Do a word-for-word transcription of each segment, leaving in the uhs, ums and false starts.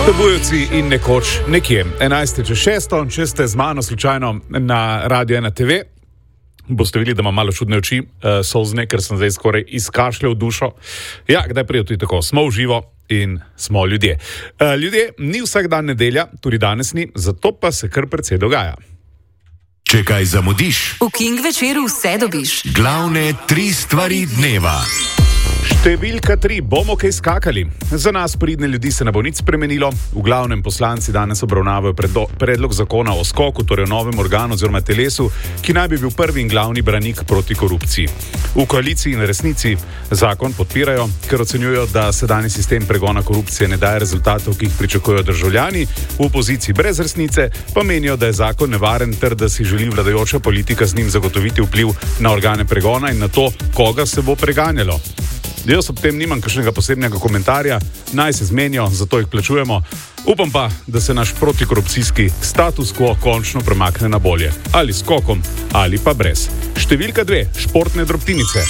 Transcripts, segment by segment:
Tobujevci in nekoč nekje. enajst čez šest, če ste z mano slučajno na Radio ena te ve, boste videli, da imam malo čudne oči, uh, solzne, ker sem zdaj skoraj izkašljal dušo. Ja, kdaj prije tudi tako, smo v živo in smo ljudje. Uh, ljudje, ni vsak dan nedelja, tudi danes ni, zato pa se kar precej dogaja. Če kaj zamudiš, v King večeru vse dobiš. Glavne tri stvari dneva. Številka tri, bomo kaj skakali. Za nas pridne ljudi se ne bo nič spremenilo. V glavnem poslanci danes obravnavajo predlo- predlog zakona o skoku, torej o novem organu oziroma telesu, ki naj bi bil prvi in glavni branik proti korupciji. V koaliciji in resnici zakon podpirajo, ker ocenjujejo, da sedanji sistem pregona korupcije ne daje rezultatov, ki jih pričakujejo državljani. V opoziciji brez resnice pa menijo, da je zakon nevaren ter da si želi vladajoča politika z njim zagotoviti vpliv na organe pregona in na to, koga se bo preganjalo. Jaz ob tem nimam kakšnega posebnega komentarja, naj se zmenijo, zato jih plačujemo. Upam pa, da se naš protikorupcijski status quo končno premakne na bolje. Ali s skokom, ali pa brez. Številka dve, športne drobtinice.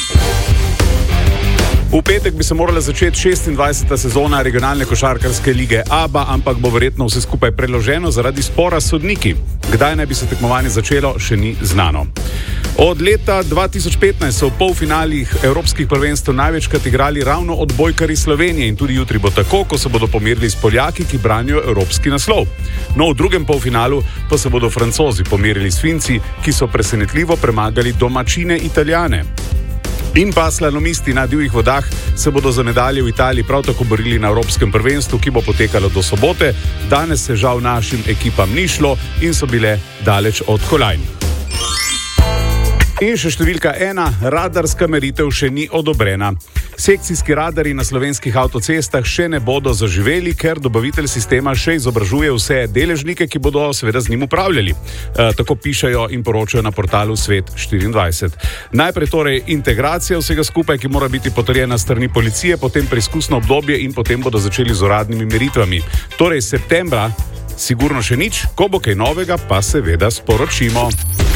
V petek bi se morala začeti šestindvajseta sezona regionalne košarkarske lige A B A, ampak bo verjetno vse skupaj preloženo zaradi spora s sodniki. Kdaj naj bi se tekmovanje začelo, še ni znano. Od leta dva tisoč petnajst so v polfinalih evropskih prvenstev največkrat igrali ravno odbojkarji Slovenije in tudi jutri bo tako, ko se bodo pomerili s Poljaki, ki branijo evropski naslov. No, v drugem polfinalu pa se bodo Francozi pomerili s Finci, ki so presenetljivo premagali domačine Italijane. In pa slalomisti na divjih vodah se bodo za medalje v Italiji prav tako borili na evropskem prvenstvu, ki bo potekalo do sobote. Danes se žal našim ekipam ni šlo in so bile daleč od kolajn. In še številka ena, radarska meritev še ni odobrena. Sekcijski radarji na slovenskih avtocestah še ne bodo zaživeli, ker dobavitelj sistema še izobražuje vse deležnike, ki bodo seveda z njim upravljali. E, tako pišejo in poročajo na portalu Svet štiriindvajset. Najprej torej integracija vsega skupaj, ki mora biti potrjena strani policije, potem preizkusno obdobje in potem bodo začeli z uradnimi meritvami. Torej septembra sigurno še nič, ko bo kaj novega, pa seveda sporočimo.